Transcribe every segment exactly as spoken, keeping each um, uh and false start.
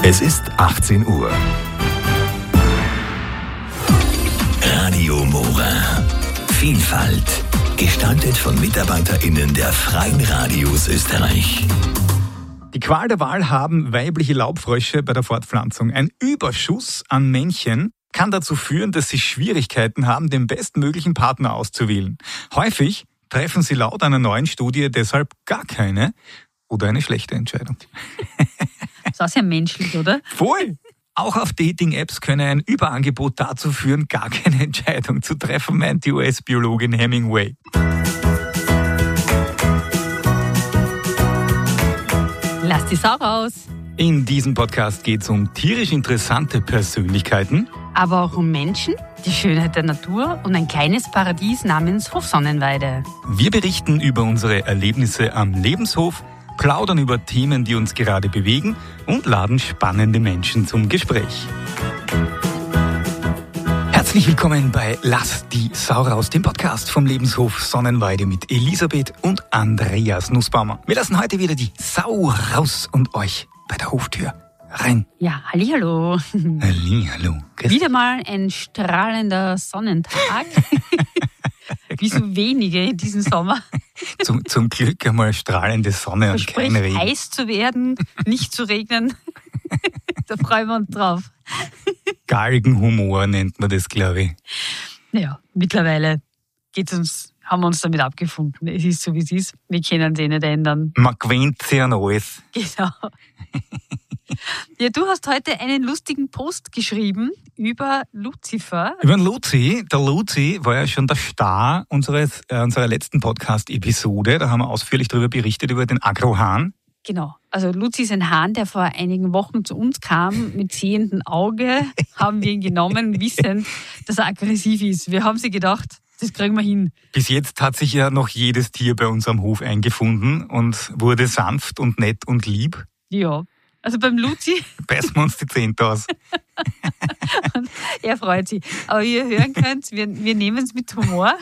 Es ist achtzehn Uhr. Radio Mora. Vielfalt. Gestaltet von MitarbeiterInnen der Freien Radios Österreich. Die Qual der Wahl haben weibliche Laubfrösche bei der Fortpflanzung. Ein Überschuss an Männchen kann dazu führen, dass sie Schwierigkeiten haben, den bestmöglichen Partner auszuwählen. Häufig treffen sie laut einer neuen Studie deshalb gar keine oder eine schlechte Entscheidung. Das ist auch sehr menschlich, oder? Voll! Auch auf Dating-Apps könne ein Überangebot dazu führen, gar keine Entscheidung zu treffen, meint die U S-Biologin Hemingway. Lass die Sau raus. In diesem Podcast geht es um tierisch interessante Persönlichkeiten, Aber auch um Menschen, die Schönheit der Natur und ein kleines Paradies namens Hofsonnenweide. wir berichten über unsere Erlebnisse am Lebenshof, plaudern über Themen, die uns gerade bewegen und laden spannende Menschen zum Gespräch. Herzlich willkommen bei Lass die Sau raus, dem Podcast vom Lebenshof Sonnenweide mit Elisabeth und Andreas Nussbaumer. Wir lassen heute wieder die Sau raus und euch bei der Hoftür rein. Ja, hallihallo. Hallihallo. Grüß Wieder mal ein strahlender Sonnentag. Wie so wenige in diesem Sommer. Zum, zum Glück einmal strahlende Sonne und Verspricht kein Regen. heiß zu werden, nicht zu regnen. Da freuen wir uns drauf. Galgenhumor nennt man das, glaube ich. Naja, mittlerweile geht's uns, haben wir uns damit abgefunden. Es ist so, wie es ist. Wir können es eh nicht ändern. Man gewöhnt sich an alles. Genau. Ja, du hast heute einen lustigen Post geschrieben über Luzifer. Über den Luzi. Der Luzi war ja schon der Star unseres, äh, unserer letzten Podcast-Episode. Da haben wir ausführlich darüber berichtet, über den Agrohahn. Genau. Also Luzi ist ein Hahn, der vor einigen Wochen zu uns kam. Mit sehendem Auge haben wir ihn genommen, wissend, dass er aggressiv ist. Wir haben sie gedacht, das kriegen wir hin. Bis jetzt hat sich ja noch jedes Tier bei uns am Hof eingefunden und wurde sanft und nett und lieb. Ja. Also beim Luzi, Beißen wir uns die Zähne aus. er freut sich. Aber wie ihr hören könnt, wir, wir nehmen es mit Humor.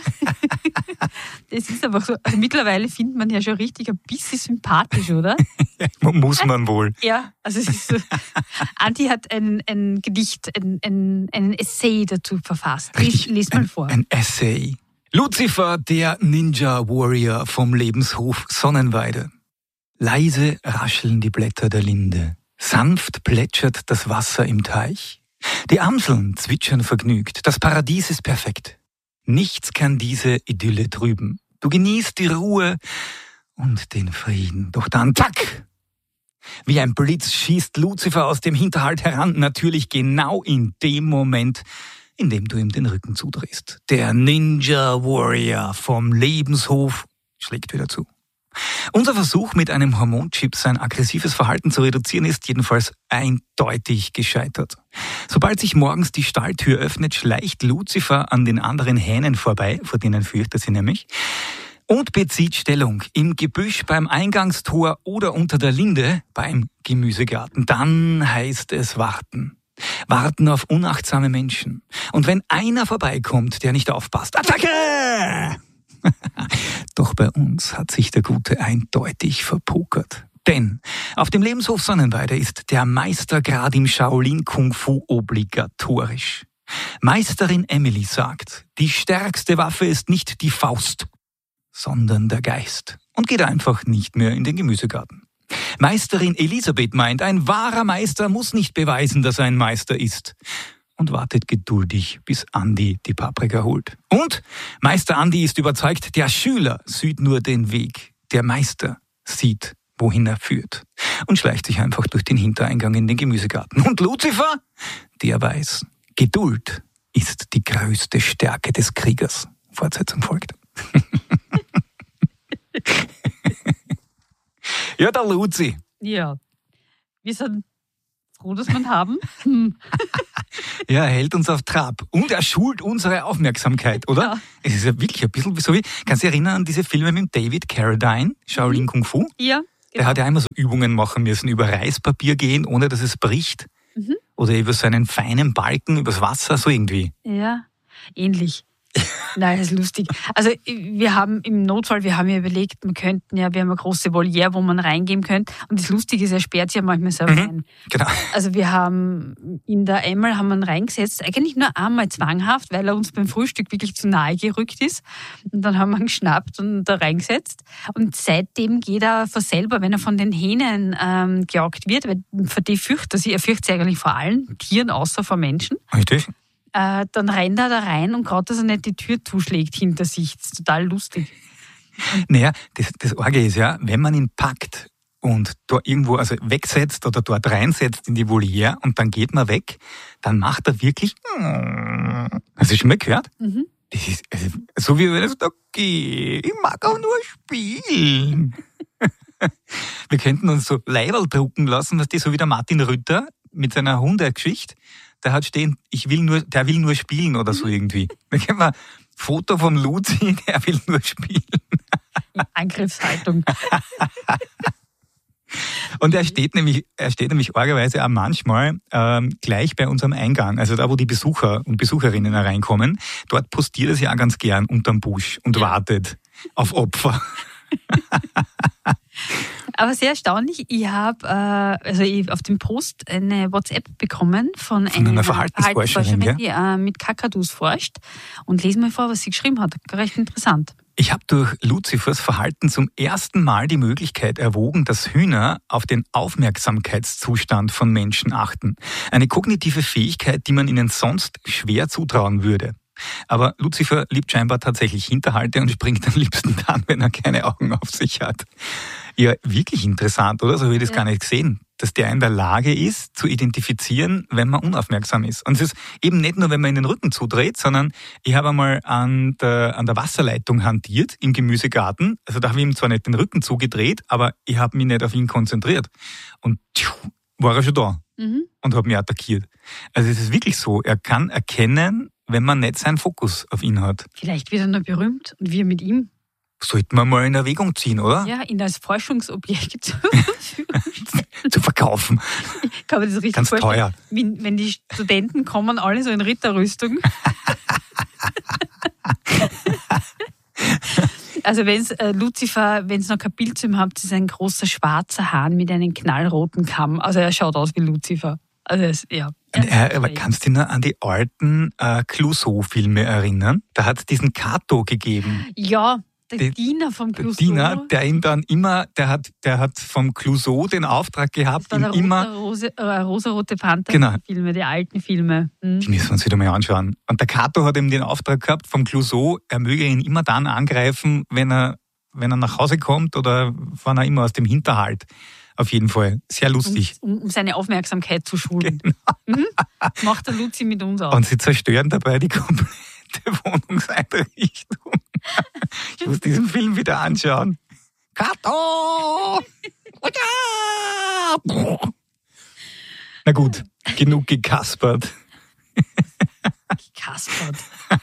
Das ist einfach so. Also mittlerweile findet man ja schon richtig ein bisschen sympathisch, oder? Muss man wohl. Ja, also es ist so. Anti hat ein, ein Gedicht, ein, ein, ein Essay dazu verfasst. Lies, lies mal ein, vor. Ein Essay. Luzifer, der Ninja Warrior vom Lebenshof Sonnenweide. Leise rascheln die Blätter der Linde. Sanft plätschert das Wasser im Teich. Die Amseln zwitschern vergnügt. Das Paradies ist perfekt. Nichts kann diese Idylle trüben. Du genießt die Ruhe und den Frieden. Doch dann, zack! Wie ein Blitz schießt Luzifer aus dem Hinterhalt heran. Natürlich genau in dem Moment, in dem du ihm den Rücken zudrehst. Der Ninja Warrior vom Lebenshof schlägt wieder zu. Unser Versuch, mit einem Hormonchip sein aggressives Verhalten zu reduzieren, ist jedenfalls eindeutig gescheitert. Sobald sich morgens die Stalltür öffnet, schleicht Luzifer an den anderen Hähnen vorbei, vor denen fürchtet sie nämlich, und bezieht Stellung im Gebüsch, beim Eingangstor oder unter der Linde beim Gemüsegarten. Dann heißt es warten. Warten auf unachtsame Menschen. Und wenn einer vorbeikommt, der nicht aufpasst, Attacke! Doch bei uns hat sich der Gute eindeutig verpokert. Denn auf dem Lebenshof Sonnenweide ist der Meistergrad im Shaolin Kung Fu obligatorisch. Meisterin Emily sagt, die stärkste Waffe ist nicht die Faust, sondern der Geist. Und geht einfach nicht mehr in den Gemüsegarten. Meisterin Elisabeth meint, ein wahrer Meister muss nicht beweisen, dass er ein Meister ist. Und wartet geduldig, bis Andi die Paprika holt. Und Meister Andi ist überzeugt, der Schüler sieht nur den Weg. Der Meister sieht, wohin er führt. Und schleicht sich einfach durch den Hintereingang in den Gemüsegarten. Und Luzifer, der weiß, Geduld ist die größte Stärke des Kriegers. Fortsetzung folgt. Ja, der Luzi. Ja, wir sind froh, dass wir ihn haben. Ja, er hält uns auf Trab. Und er schult unsere Aufmerksamkeit, oder? Ja. Es ist ja wirklich ein bisschen so wie, kannst du dich erinnern an diese Filme mit David Carradine, Shaolin Kung Fu? Ja, genau. Der hat ja immer so Übungen machen müssen, über Reispapier gehen, ohne dass es bricht. Mhm. Oder über so einen feinen Balken, übers Wasser, so irgendwie. Ja, ähnlich. Nein, das ist lustig. Also wir haben im Notfall, wir haben ja überlegt, wir könnten ja, wir haben eine große Voliere, wo man reingehen könnte. Und das Lustige ist, er sperrt sich ja manchmal selber Mhm, rein. genau. Also wir haben ihn da einmal haben wir ihn reingesetzt, eigentlich nur einmal zwanghaft, weil er uns beim Frühstück wirklich zu nahe gerückt ist. Und dann haben wir ihn geschnappt und da reingesetzt. Und seitdem geht er von selber, wenn er von den Hähnen ähm, gejagt wird, weil vor die fürchtet er sich, er fürchtet sich eigentlich vor allen Tieren, außer vor Menschen. Richtig? Äh, dann rennt er da rein und gerade, dass er nicht die Tür zuschlägt hinter sich. Das ist total lustig. Naja, das, das Orge ist ja, wenn man ihn packt und da irgendwo also wegsetzt oder dort reinsetzt in die Voliere und dann geht man weg, dann macht er wirklich. Hast du schon mal gehört? Mhm. Das ist also, so wie wenn er sagt, okay, ich mag auch nur spielen. Wir könnten uns so Leiberl drucken lassen, was die so wie der Martin Rütter mit seiner Hundegeschichte. Der hat stehen, ich will nur, der will nur spielen oder so irgendwie. Da können wir Foto vom Luzi, der will nur spielen. Angriffshaltung. Und er steht nämlich, er steht nämlich argerweise auch manchmal ähm, gleich bei unserem Eingang, also da, wo die Besucher und Besucherinnen reinkommen. Dort postiert er sich auch ganz gern unterm Busch und Ja. wartet auf Opfer. Aber sehr erstaunlich, ich habe äh, also ich auf dem Post eine WhatsApp bekommen von, Von einer Verhaltensforscherin, Verhaltensforscherin, die äh, mit Kakadus forscht. Und lese mal vor, was sie geschrieben hat. Recht interessant. Ich habe durch Luzifers Verhalten zum ersten Mal die Möglichkeit erwogen, dass Hühner auf den Aufmerksamkeitszustand von Menschen achten. Eine kognitive Fähigkeit, die man ihnen sonst schwer zutrauen würde. Aber Lucifer liebt scheinbar tatsächlich Hinterhalte und springt am liebsten dann, wenn er keine Augen auf sich hat. Ja, wirklich interessant, oder? So habe ich das Ja. gar nicht gesehen. Dass der in der Lage ist, zu identifizieren, wenn man unaufmerksam ist. Und es ist eben nicht nur, wenn man in den Rücken zudreht, sondern ich habe einmal an der, an der Wasserleitung hantiert im Gemüsegarten. Also da habe ich ihm zwar nicht den Rücken zugedreht, aber ich habe mich nicht auf ihn konzentriert. Und tschuh, war er schon da Mhm. und hat mich attackiert. Also es ist wirklich so, er kann erkennen, wenn man nicht seinen Fokus auf ihn hat. Vielleicht wird er noch berühmt und wir mit ihm. Sollten wir mal in Erwägung ziehen, oder? Ja, ihn als Forschungsobjekt Zu verkaufen. kann man das richtig Ganz vorstellen. teuer. Wenn, wenn die Studenten kommen, alle so in Ritterrüstung. Also wenn es äh, Lucifer, wenn es noch kein Bild zu ihm habt, ist ein großer schwarzer Hahn mit einem knallroten Kamm. Also er schaut aus wie Lucifer. Also es, ja. Und er, aber kannst du dich noch an die alten äh, Clouseau-Filme erinnern? Da hat es diesen Kato gegeben. Ja, der Die- Diener vom Der Clouseau. Diener, der ihn dann immer, der hat, der hat vom Clouseau den Auftrag gehabt, Das ihm war der immer, Rose, äh, rosa-rote Panther Genau. Filme, die alten Filme. Hm. die müssen wir uns wieder mal anschauen. Und der Kato hat ihm den Auftrag gehabt vom Clouseau, er möge ihn immer dann angreifen, wenn er, wenn er nach Hause kommt oder wann er immer aus dem Hinterhalt. Auf jeden Fall. Sehr lustig. Um, um seine Aufmerksamkeit zu schulen. Genau. Mhm. Macht der Luzi mit uns aus. Und sie zerstören dabei die komplette Wohnungseinrichtung. Ich muss diesen Film wieder anschauen. Kato! Na gut, genug gekaspert. Kaspert.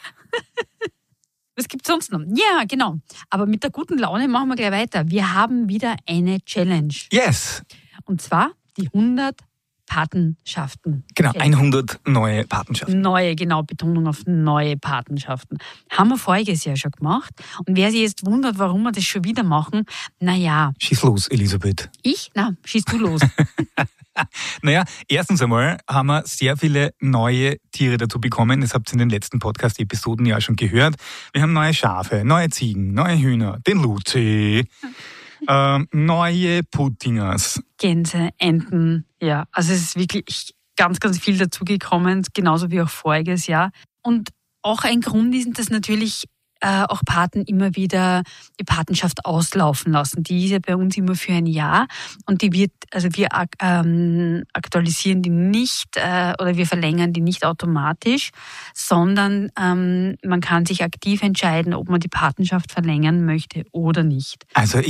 Was gibt's sonst noch? Ja, genau. Aber mit der guten Laune machen wir gleich weiter. Wir haben wieder eine Challenge. Yes, Und zwar die hundert Patenschaften. genau, Challenge. hundert neue Patenschaften. Neue, genau, Betonung auf neue Patenschaften. Haben wir voriges Jahr schon gemacht. Und wer sich jetzt wundert, warum wir das schon wieder machen, naja, Schieß los, Elisabeth. ich? Na, schieß du los. Naja, erstens einmal haben wir sehr viele neue Tiere dazu bekommen. Das habt ihr in den letzten Podcast-Episoden ja schon gehört. Wir haben neue Schafe, neue Ziegen, neue Hühner, den Luzi, ähm, neue Puttingers. Gänse, Enten, ja. Also es ist wirklich ganz, ganz viel dazugekommen, genauso wie auch voriges Jahr. Und auch ein Grund ist, dass natürlich äh, auch Paten immer wieder die Patenschaft auslaufen lassen. Die ist ja bei uns immer für ein Jahr und die wird, also wir ak- ähm, aktualisieren die nicht äh, oder wir verlängern die nicht automatisch, sondern ähm, man kann sich aktiv entscheiden, ob man die Patenschaft verlängern möchte oder nicht. Also im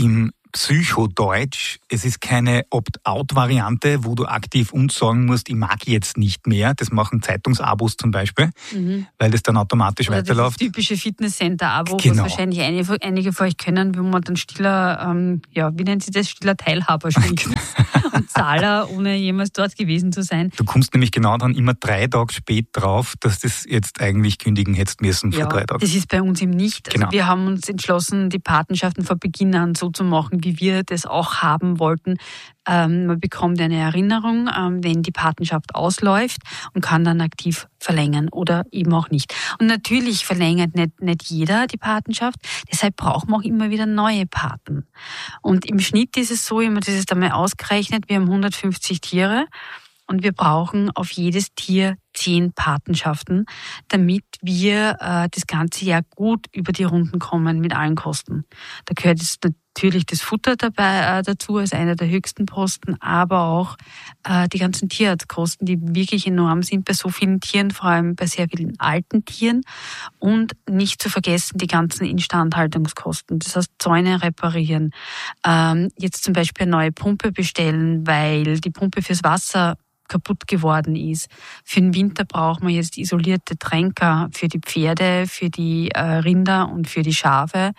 Psychodeutsch. Es ist keine Opt-out-Variante, wo du aktiv uns sagen musst, ich mag jetzt nicht mehr. Das machen Zeitungsabos zum Beispiel, mhm. weil das dann automatisch Oder weiterläuft. Das typische Fitnesscenter-Abo, genau. was wahrscheinlich einige, einige von euch können, wo man dann stiller, ähm, ja, wie nennt sich das, stiller Teilhaber spielt und Zahler, ohne jemals dort gewesen zu sein. Du kommst nämlich genau dann immer drei Tage spät drauf, dass das jetzt eigentlich kündigen hättest müssen vor ja, drei Tagen. Das ist bei uns eben nicht. Genau. Also wir haben uns entschlossen, die Patenschaften von Beginn an so zu machen, wie wir das auch haben wollten. Ähm, man bekommt eine Erinnerung, ähm, wenn die Patenschaft ausläuft und kann dann aktiv verlängern oder eben auch nicht. Und natürlich verlängert nicht, nicht jeder die Patenschaft, deshalb brauchen wir auch immer wieder neue Paten. Und im Schnitt ist es so, ich habe das jetzt einmal ausgerechnet, wir haben hundertfünfzig Tiere und wir brauchen auf jedes Tier zehn Patenschaften, damit wir äh, das ganze Jahr gut über die Runden kommen mit allen Kosten. Da gehört jetzt natürlich das Futter dabei äh, dazu als einer der höchsten Posten, aber auch äh, die ganzen Tierarztkosten, die wirklich enorm sind bei so vielen Tieren, vor allem bei sehr vielen alten Tieren. Und nicht zu vergessen die ganzen Instandhaltungskosten. Das heißt Zäune reparieren, ähm, jetzt zum Beispiel eine neue Pumpe bestellen, weil die Pumpe fürs Wasser kaputt geworden ist. Für den Winter braucht man jetzt isolierte Tränker für die Pferde, für die äh, Rinder und für die Schafe,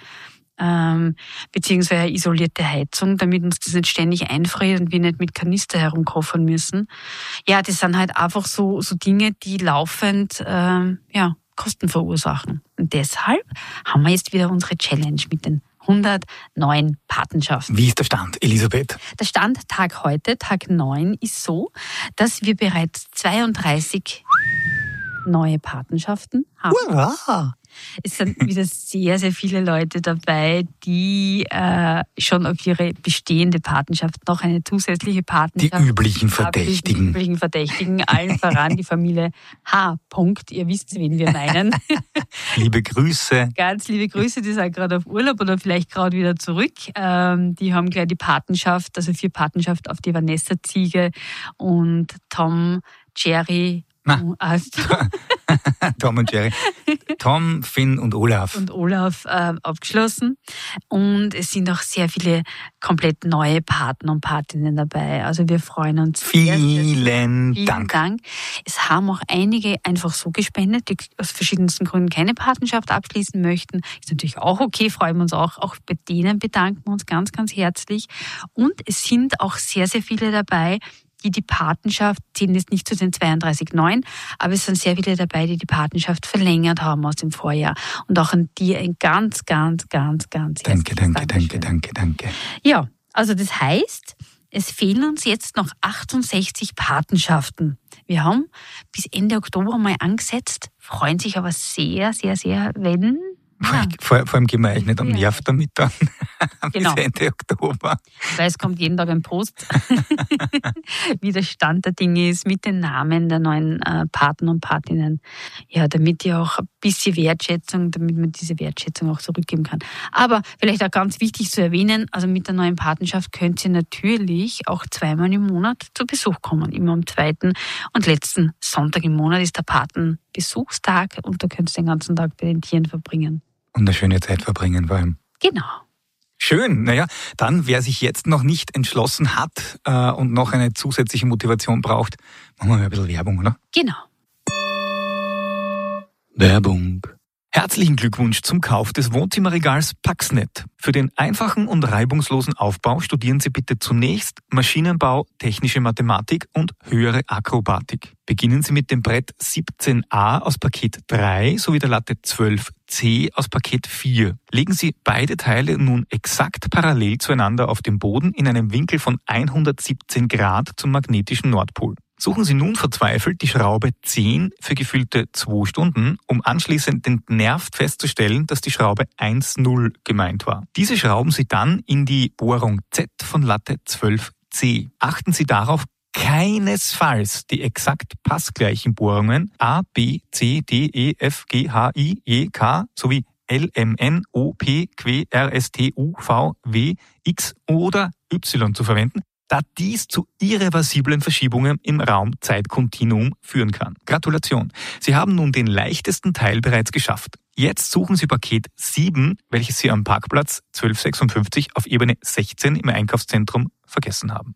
ähm, beziehungsweise eine isolierte Heizung, damit uns das nicht ständig einfriert und wir nicht mit Kanister herumkoffern müssen. Ja, das sind halt einfach so, so Dinge, die laufend ähm, ja, Kosten verursachen. Und deshalb haben wir jetzt wieder unsere Challenge mit den hundertneun Patenschaften. Wie ist der Stand, Elisabeth? Der Stand Tag heute, Tag neun, ist so, dass wir bereits zweiunddreißig neue Patenschaften haben. Hurra! Es sind wieder sehr, sehr viele Leute dabei, die äh, schon auf ihre bestehende Patenschaft noch eine zusätzliche Patenschaft Die üblichen Verdächtigen. Die üblichen Verdächtigen, allen voran die Familie H. Punkt. Ihr wisst, wen wir meinen. Liebe Grüße. Ganz liebe Grüße, die sind gerade auf Urlaub oder vielleicht gerade wieder zurück. Ähm, die haben gleich die Patenschaft, also vier Patenschaft auf die Vanessa-Ziege und Tom, Jerry, Na. Tom und Jerry. Tom, Finn und Olaf. Und Olaf äh, abgeschlossen. Und es sind auch sehr viele komplett neue Paten und Patinnen dabei. Also wir freuen uns. Vielen, sehr, vielen Dank. Dank. Es haben auch einige einfach so gespendet, die aus verschiedensten Gründen keine Patenschaft abschließen möchten. Ist natürlich auch okay, freuen wir uns auch. Auch bei denen bedanken wir uns ganz, ganz herzlich. Und es sind auch sehr, sehr viele dabei, die die Patenschaft, zählen jetzt nicht zu den zweiunddreißig neun, aber es sind sehr viele dabei, die die Patenschaft verlängert haben aus dem Vorjahr. Und auch an dir ein ganz, ganz, ganz, ganz Danke, danke, danke, Dankeschön. danke, danke. Ja, also das heißt, es fehlen uns jetzt noch achtundsechzig Patenschaften. Wir haben bis Ende Oktober mal angesetzt, freuen sich aber sehr, sehr, sehr, wenn... Ja. Vor, vor allem gehen wir eigentlich nicht am Nerv damit dann, genau. bis Ende Oktober. Weil es kommt jeden Tag ein Post, wie der Stand der Dinge ist mit den Namen der neuen äh, Paten und Patinnen. Ja, damit ja auch ein bisschen Wertschätzung, damit man diese Wertschätzung auch zurückgeben kann. Aber vielleicht auch ganz wichtig zu erwähnen, also mit der neuen Patenschaft könnt ihr natürlich auch zweimal im Monat zu Besuch kommen. Immer am zweiten und letzten Sonntag im Monat ist der Patenbesuchstag und da könnt ihr den ganzen Tag bei den Tieren verbringen. Und eine schöne Zeit verbringen vor allem. Genau. Schön, naja, dann wer sich jetzt noch nicht entschlossen hat äh, und noch eine zusätzliche Motivation braucht, machen wir mal ein bisschen Werbung, oder? Genau. Werbung. Herzlichen Glückwunsch zum Kauf des Wohnzimmerregals Paxnet. Für den einfachen und reibungslosen Aufbau studieren Sie bitte zunächst Maschinenbau, technische Mathematik und höhere Akrobatik. Beginnen Sie mit dem Brett siebzehn a aus Paket drei sowie der Latte zwölf c aus Paket vier. Legen Sie beide Teile nun exakt parallel zueinander auf dem Boden in einem Winkel von hundertsiebzehn Grad zum magnetischen Nordpol. Suchen Sie nun verzweifelt die Schraube zehn für gefüllte zwei Stunden, um anschließend den Nerv festzustellen, dass die Schraube eins null gemeint war. Diese schrauben Sie dann in die Bohrung Z von Latte zwölf c. Achten Sie darauf, keinesfalls die exakt passgleichen Bohrungen A, B, C, D, E, F, G, H, I, J, K sowie L, M, N, O, P, Q, R, S, T, U, V, W, X oder Y zu verwenden, da dies zu irreversiblen Verschiebungen im Raum-Zeit-Kontinuum führen kann. Gratulation! Sie haben nun den leichtesten Teil bereits geschafft. Jetzt suchen Sie Paket sieben, welches Sie am Parkplatz zwölf sechsundfünfzig auf Ebene sechzehn im Einkaufszentrum vergessen haben.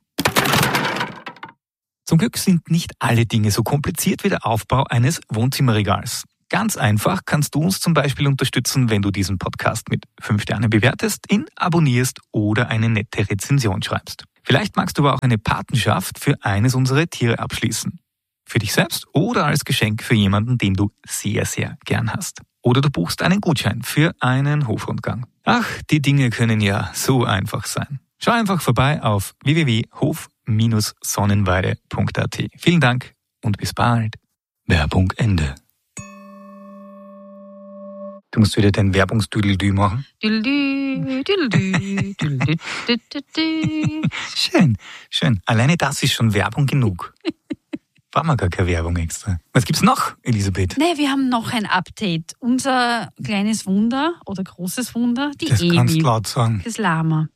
Zum Glück sind nicht alle Dinge so kompliziert wie der Aufbau eines Wohnzimmerregals. Ganz einfach kannst du uns zum Beispiel unterstützen, wenn du diesen Podcast mit fünf Sternen bewertest, ihn abonnierst oder eine nette Rezension schreibst. Vielleicht magst du aber auch eine Patenschaft für eines unserer Tiere abschließen. Für dich selbst oder als Geschenk für jemanden, den du sehr, sehr gern hast. Oder du buchst einen Gutschein für einen Hofrundgang. Ach, die Dinge können ja so einfach sein. Schau einfach vorbei auf w w w punkt hof Bindestrich sonnenweide punkt a t. Vielen Dank und bis bald. Werbung Ende. Du musst wieder den Werbungsdüdelü machen. Düdelü, düdelü, düdelü, düdelü. Schön, schön. Alleine das ist schon Werbung genug. Brauchen wir gar keine Werbung extra. Was gibt's noch, Elisabeth? Nee, wir haben noch ein Update. Unser kleines Wunder oder großes Wunder, die Das Emi, kannst du laut sagen. das Lama.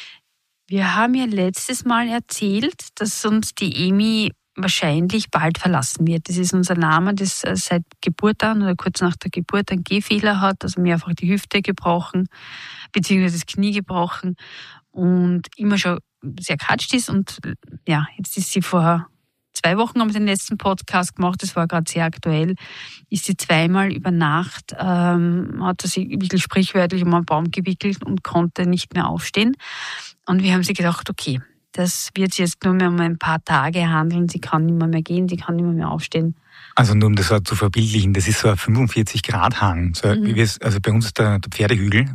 Wir haben ja letztes Mal erzählt, dass uns die Emi wahrscheinlich bald verlassen wird. Das ist unser Lama, das seit Geburt an oder kurz nach der Geburt einen Gehfehler hat, also mehrfach die Hüfte gebrochen, beziehungsweise das Knie gebrochen und immer schon sehr katscht ist. Und ja, jetzt ist sie vor zwei Wochen, haben wir den letzten Podcast gemacht, das war gerade sehr aktuell, ist sie zweimal über Nacht, ähm, hat sie sich wirklich sprichwörtlich um einen Baum gewickelt und konnte nicht mehr aufstehen. Und wir haben sie gedacht, okay, das wird sich jetzt nur mehr um ein paar Tage handeln. Sie kann nicht mehr, mehr gehen, sie kann nicht mehr, mehr aufstehen. Also nur um das so zu verbildlichen, das ist so ein fünfundvierzig Grad Hang. So, Mhm. wie wir es, also bei uns ist der, der Pferdehügel.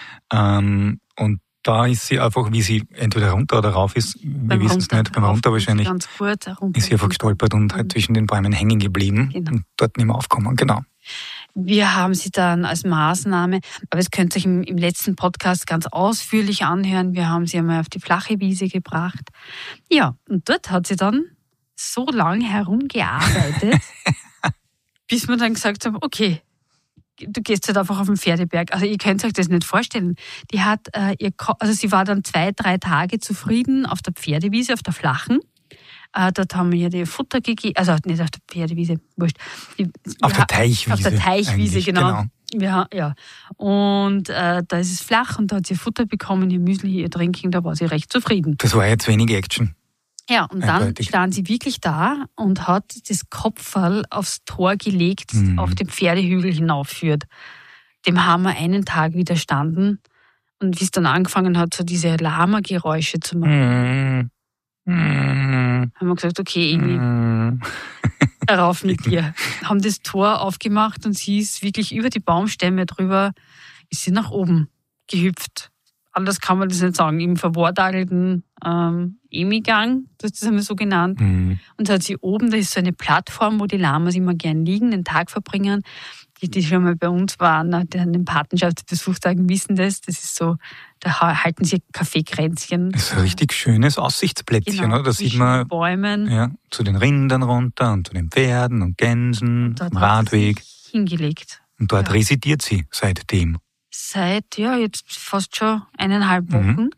Ähm, und da ist sie einfach, wie sie entweder runter oder rauf ist, wir wissen es nicht, beim Runter wahrscheinlich, Ganz kurz, runter ist sie einfach gestolpert und halt Mhm. zwischen den Bäumen hängen geblieben Genau. und dort nicht mehr aufkommen. Genau. Wir haben sie dann als Maßnahme, aber es könnt ihr euch im, im letzten Podcast ganz ausführlich anhören, wir haben sie einmal auf die flache Wiese gebracht. Ja, und dort hat sie dann so lange herumgearbeitet, bis wir dann gesagt haben, okay, du gehst halt einfach auf den Pferdeberg. Also ihr könnt euch das nicht vorstellen. Die hat äh, ihr, Ko- also sie war dann zwei, drei Tage zufrieden auf der Pferdewiese, auf der flachen. Äh, dort haben wir ihr die Futter gegeben, also nicht auf der Pferdewiese, wurscht. Die, Auf wir der ha- Teichwiese. Auf der Teichwiese, eigentlich, genau. Ja, ja. Und äh, da ist es flach und da hat sie Futter bekommen, ihr Müsli, ihr Trinken, da war sie recht zufrieden. Das war jetzt wenig Action. Ja, und dann Eindeutig. stand sie wirklich da und hat das Kopfball aufs Tor gelegt, Mhm. auf den Pferdehügel hinaufführt. Dem haben wir einen Tag widerstanden. Und wie es dann angefangen hat, so diese Lama-Geräusche zu machen, Mm. Mm. haben wir gesagt, okay, Emi, Mm. darauf mit dir. Haben das Tor aufgemacht und sie ist wirklich über die Baumstämme drüber, ist sie nach oben gehüpft. Anders kann man das nicht sagen. Im verwortagelten ähm, Emi-Gang, das ist das einmal so genannt. Mm. Und da hat sie oben, da ist so eine Plattform, wo die Lamas immer gern liegen, den Tag verbringen. Die, die schon mal bei uns waren, die an den Patenschaftsbesuchstagen wissen das. Das ist so, da ha- halten sie Kaffeekränzchen. Das ist ein richtig schönes Aussichtsplätzchen, Genau, oder? Da sieht zwischen man den Bäumen. ja, zu den Rindern runter und zu den Pferden und Gänsen, Dort am hat sie Radweg. sich hingelegt. Und dort ja. residiert sie seitdem. Seit, ja, jetzt fast schon eineinhalb Wochen. Mhm.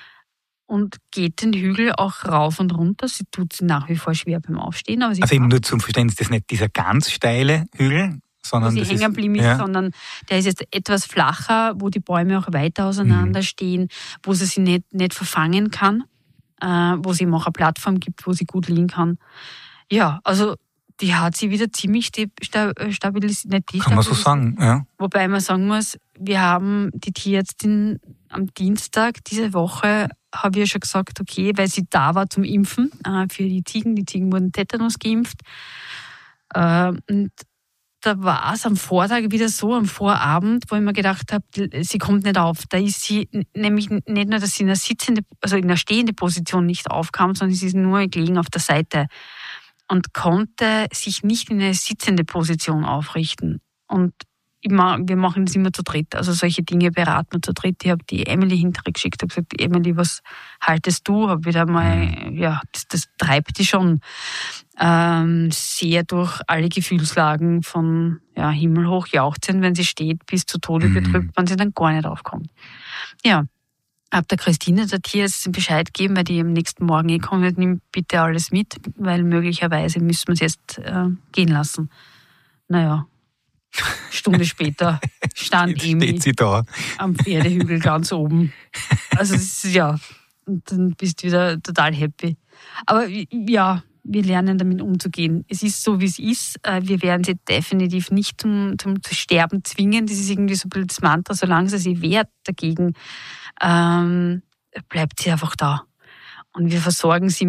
Und geht den Hügel auch rauf und runter. Sie tut sich nach wie vor schwer beim Aufstehen. Aber sie Also eben macht, nur zum Verständnis, das ist nicht dieser ganz steile Hügel, wo sondern sie das hängen ist, geblieben ist, ja, sondern der ist jetzt etwas flacher, wo die Bäume auch weiter auseinander Mhm. stehen, wo sie sich nicht, nicht verfangen kann, äh, wo sie ihm auch eine Plattform gibt, wo sie gut liegen kann. Ja, also die hat sie wieder ziemlich stabilisiert. Nicht die kann man so stabilisiert. sagen. Ja. Wobei man sagen muss, wir haben die Tierärztin am Dienstag diese Woche, habe ich ja schon gesagt, okay, weil sie da war zum Impfen äh, für die Ziegen. Die Ziegen wurden Tetanus geimpft. Äh, und da war es am Vortag wieder so, am Vorabend, wo ich mir gedacht habe, sie kommt nicht auf. Da ist sie nämlich nicht nur, dass sie in einer sitzende, also in einer stehende Position nicht aufkam, sondern sie ist nur gelegen auf der Seite und konnte sich nicht in eine sitzende Position aufrichten. Und immer, wir machen das immer zu dritt. Also solche Dinge beraten wir zu dritt. Ich habe die Emily hinterher geschickt, habe gesagt, Emily, was haltest du? Habe wieder mal, ja, das, das treibt die schon ähm, sehr durch alle Gefühlslagen von ja, himmelhoch jauchzen, wenn sie steht, bis zu Tode Mhm. betrübt, wenn sie dann gar nicht aufkommt. Ja, habe der Christine, der Tierärztin, Bescheid gegeben, weil die am nächsten Morgen eh kommt, nimm bitte alles mit, weil möglicherweise müssen wir sie jetzt äh, gehen lassen. Naja, Stunde später stand Steht Emi sie da. am Pferdehügel ganz oben. Also es ist, ja, und dann bist du wieder total happy. Aber ja, wir lernen damit umzugehen. Es ist so, wie es ist. Wir werden sie definitiv nicht zum, zum Sterben zwingen. Das ist irgendwie so ein bisschen das Mantra, solange sie sich wehrt dagegen, ähm, bleibt sie einfach da. Und wir versorgen sie